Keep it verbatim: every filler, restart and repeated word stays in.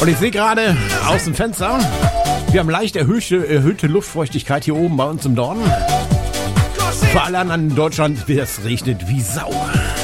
Und ich sehe gerade aus dem Fenster, wir haben leicht erhöhte, erhöhte Luftfeuchtigkeit hier oben bei uns im Norden. Für alle anderen in Deutschland, es regnet wie Sau.